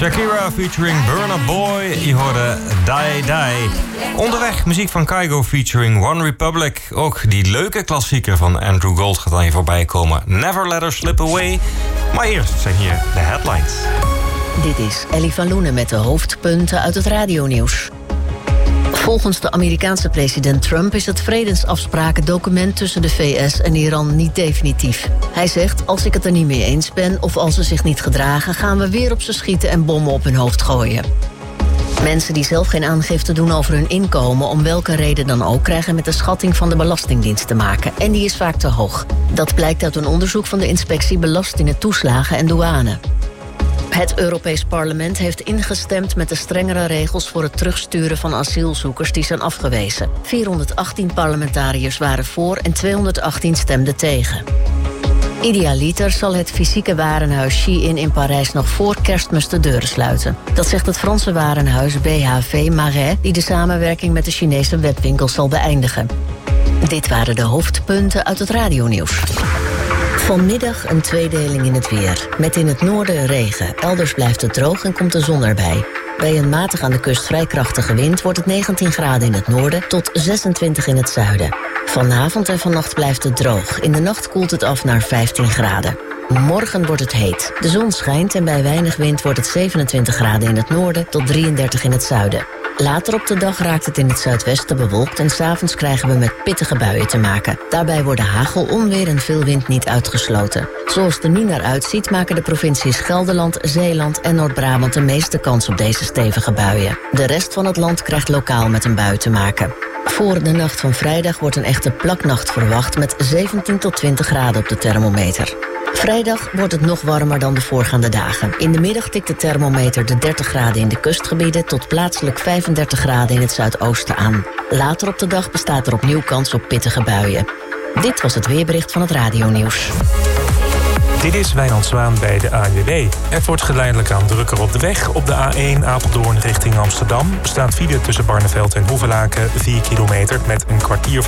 Shakira featuring Burna Boy. Je hoorde Die Die. Onderweg muziek van Kygo featuring One Republic. Ook die leuke klassieker van Andrew Gold gaat aan je voorbij komen. Never Let Her Slip Away. Maar eerst zijn hier de headlines. Dit is Ellie van Loenen met de hoofdpunten uit het radionieuws. Volgens de Amerikaanse president Trump is het vredesafsprakendocument tussen de VS en Iran niet definitief. Hij zegt, als ik het er niet mee eens ben of als ze zich niet gedragen, gaan we weer op ze schieten en bommen op hun hoofd gooien. Mensen die zelf geen aangifte doen over hun inkomen, om welke reden dan ook, krijgen met de schatting van de Belastingdienst te maken. En die is vaak te hoog. Dat blijkt uit een onderzoek van de Inspectie Belastingen, Toeslagen en Douane. Het Europees Parlement heeft ingestemd met de strengere regels voor het terugsturen van asielzoekers die zijn afgewezen. 418 parlementariërs waren voor en 218 stemden tegen. Idealiter zal het fysieke warenhuis Shein in Parijs nog voor Kerstmis de deuren sluiten. Dat zegt het Franse warenhuis BHV Marais, die de samenwerking met de Chinese webwinkel zal beëindigen. Dit waren de hoofdpunten uit het radionieuws. Vanmiddag een tweedeling in het weer. Met in het noorden regen. Elders blijft het droog en komt de zon erbij. Bij een matig aan de kust vrij krachtige wind wordt het 19 graden in het noorden tot 26 in het zuiden. Vanavond en vannacht blijft het droog. In de nacht koelt het af naar 15 graden. Morgen wordt het heet. De zon schijnt en bij weinig wind wordt het 27 graden in het noorden tot 33 in het zuiden. Later op de dag raakt het in het zuidwesten bewolkt en 's avonds krijgen we met pittige buien te maken. Daarbij worden hagel, onweer en veel wind niet uitgesloten. Zoals het er nu naar uitziet maken de provincies Gelderland, Zeeland en Noord-Brabant de meeste kans op deze stevige buien. De rest van het land krijgt lokaal met een bui te maken. Voor de nacht van vrijdag wordt een echte plaknacht verwacht met 17 tot 20 graden op de thermometer. Vrijdag wordt het nog warmer dan de voorgaande dagen. In de middag tikt de thermometer de 30 graden in de kustgebieden tot plaatselijk 35 graden in het zuidoosten aan. Later op de dag bestaat er opnieuw kans op pittige buien. Dit was het weerbericht van het radionieuws. Dit is Wijnand Zwaan bij de ANWB. Het wordt geleidelijk aan drukker op de weg. Op de A1 Apeldoorn richting Amsterdam staat file tussen Barneveld en Hoevelaken 4 kilometer met een kwartier